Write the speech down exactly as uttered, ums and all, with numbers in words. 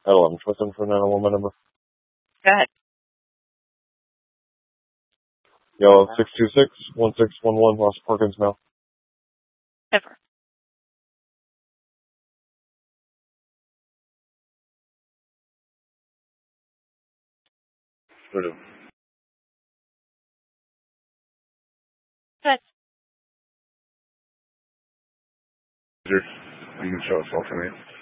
Hello, I'm Twisting for nine one one number. Go ahead. Yo, six two six, one six one one, Ross Perkins now. Ever. Sort of. Good. You can show us all to me.